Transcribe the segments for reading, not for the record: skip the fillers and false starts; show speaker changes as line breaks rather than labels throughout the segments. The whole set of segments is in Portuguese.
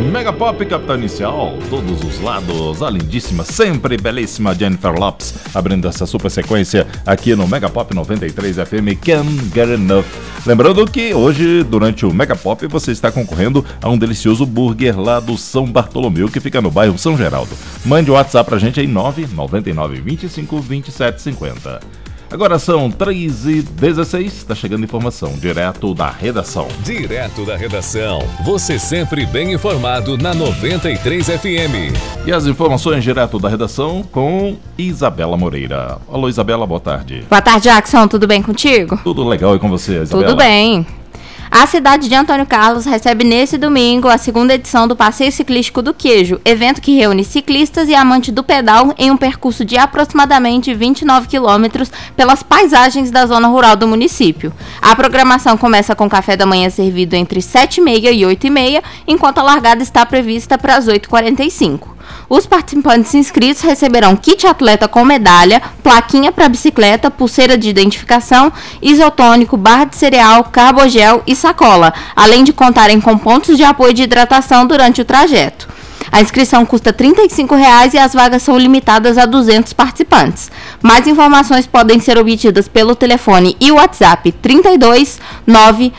Mega Pop, capital inicial, todos os lados, a lindíssima, sempre belíssima Jennifer Lopez, abrindo essa super sequência aqui no Mega Pop 93 FM, Can't Get Enough. Lembrando que hoje, durante o Mega Pop, você está concorrendo a um delicioso burger lá do São Bartolomeu, que fica no bairro São Geraldo. Mande um WhatsApp pra gente aí, 999 25 27 50. Agora são 3h16, está chegando informação direto da redação.
Direto da redação, você sempre bem informado na 93 FM.
E as informações direto da redação com Isabela Moreira. Alô, Isabela, boa tarde.
Boa tarde, Jackson, tudo bem contigo?
Tudo legal e com você, Isabela?
Tudo bem. A cidade de Antônio Carlos recebe nesse domingo a segunda edição do Passeio Ciclístico do Queijo, evento que reúne ciclistas e amantes do pedal em um percurso de aproximadamente 29 quilômetros pelas paisagens da zona rural do município. A programação começa com café da manhã servido entre 7h30 e 8h30, enquanto a largada está prevista para as 8h45. Os participantes inscritos receberão kit atleta com medalha, plaquinha para bicicleta, pulseira de identificação, isotônico, barra de cereal, carbogel e sacola, além de contarem com pontos de apoio de hidratação durante o trajeto. A inscrição custa R$ 35,00 e as vagas são limitadas a 200 participantes. Mais informações podem ser obtidas pelo telefone e WhatsApp 32 9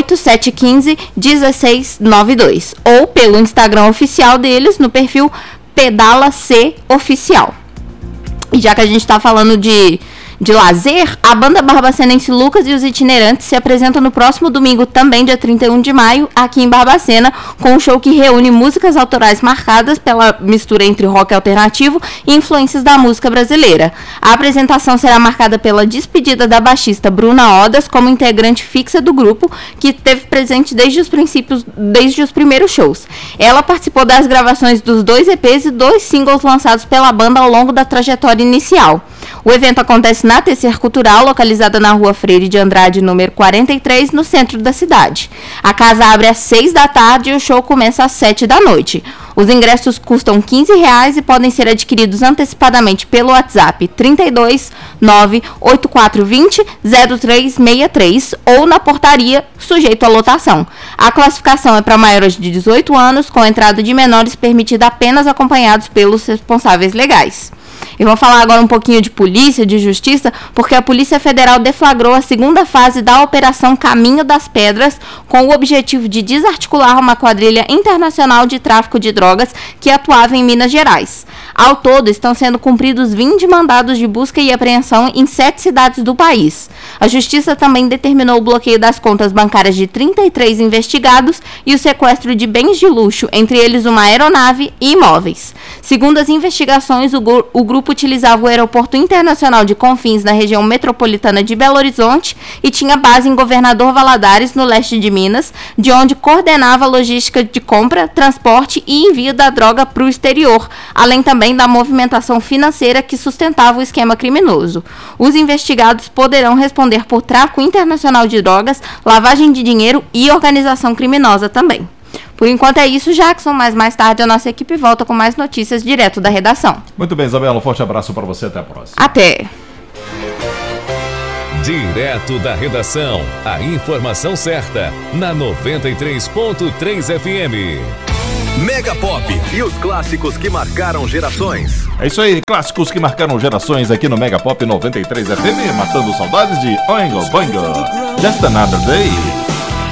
8715-1692 ou pelo Instagram oficial deles no perfil Pedala C Oficial. E já que a gente está falando de lazer, a banda barbacenense Lucas e os Itinerantes se apresentam no próximo domingo, também dia 31 de maio, aqui em Barbacena, com um show que reúne músicas autorais marcadas pela mistura entre rock alternativo e influências da música brasileira. A apresentação será marcada pela despedida da baixista Bruna Odas como integrante fixa do grupo, que esteve presente desde os primeiros shows. Ela participou das gravações dos 2 EPs e 2 singles lançados pela banda ao longo da trajetória inicial. O evento acontece na Tecer Cultural, localizada na Rua Freire de Andrade, número 43, no centro da cidade. A casa abre às 6 da tarde e o show começa às 7 da noite. Os ingressos custam R$ 15,00 e podem ser adquiridos antecipadamente pelo WhatsApp 32 98420 0363 ou na portaria, sujeito à lotação. A classificação é para maiores de 18 anos, com entrada de menores permitida apenas acompanhados pelos responsáveis legais. E vamos falar agora um pouquinho de polícia, de justiça, porque a Polícia Federal deflagrou a segunda fase da Operação Caminho das Pedras, com o objetivo de desarticular uma quadrilha internacional de tráfico de drogas que atuava em Minas Gerais. Ao todo, estão sendo cumpridos 20 mandados de busca e apreensão em 7 cidades do país. A Justiça também determinou o bloqueio das contas bancárias de 33 investigados e o sequestro de bens de luxo, entre eles uma aeronave e imóveis. Segundo as investigações, o grupo utilizava o Aeroporto Internacional de Confins na região metropolitana de Belo Horizonte e tinha base em Governador Valadares, no leste de Minas, de onde coordenava a logística de compra, transporte e envio da droga para o exterior, além também da movimentação financeira que sustentava o esquema criminoso. Os investigados poderão responder por tráfico internacional de drogas, lavagem de dinheiro e organização criminosa também. Por enquanto é isso, Jackson, mas mais tarde a nossa equipe volta com mais notícias direto da redação.
Muito bem, Isabela, um forte abraço para você, até a próxima.
Até!
Direto da redação, a informação certa, na 93.3 FM. Mega Pop e os clássicos que marcaram gerações.
É isso aí, clássicos que marcaram gerações aqui no Mega Pop 93 FM, matando saudades de Oingo Boingo, Just Another Day.